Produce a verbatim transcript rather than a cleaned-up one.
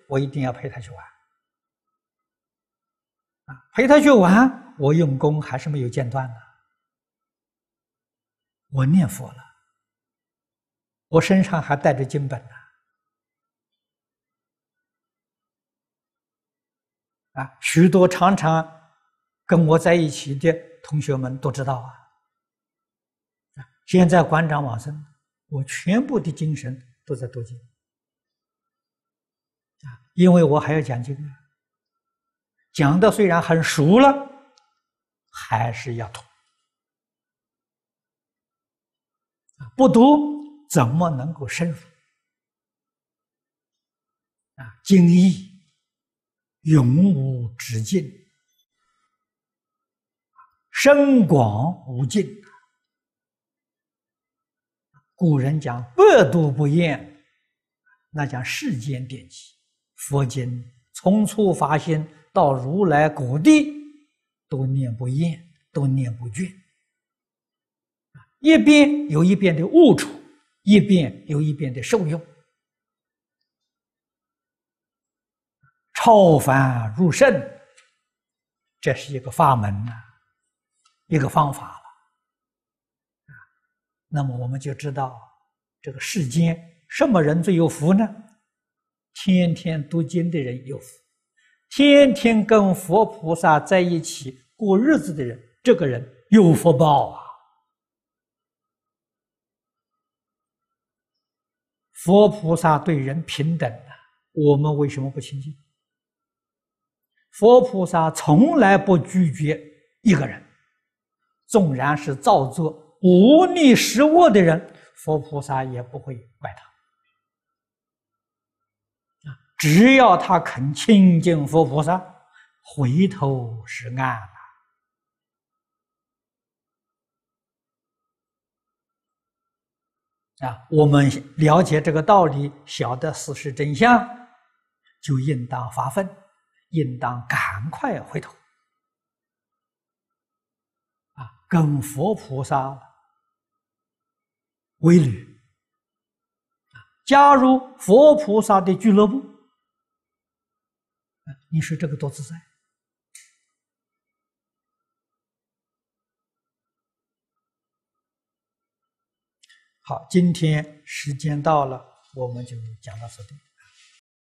我一定要陪他去玩。啊，陪他去玩，我用功还是没有间断的。我念佛了，我身上还带着经本呢。啊，许多常常跟我在一起的同学们都知道啊。现在馆长往生，我全部的精神都在读经啊，因为我还要讲经啊。讲的虽然很熟了，还是要读啊，不读怎么能够深入啊？经义永无止境，深广无尽。古人讲百读不厌，那讲世间典籍，佛经从初发心到如来果地，都念不厌，都念不倦。一边有一边的悟处，一边有一边的受用，超凡入圣，这是一个法门啊，一个方法了。那么我们就知道，这个世间什么人最有福呢？天天读经的人有福，天天跟佛菩萨在一起过日子的人，这个人有福报啊。佛菩萨对人平等啊，我们为什么不亲近？佛菩萨从来不拒绝一个人，纵然是造作无逆十恶的人，佛菩萨也不会怪他。只要他肯亲近佛菩萨，回头是岸啊！我们了解这个道理，晓得事实真相，就应当发奋，应当赶快回头啊，跟佛菩萨为侣，加入佛菩萨的俱乐部。你说这个多自在！好，今天时间到了，我们就讲到这里。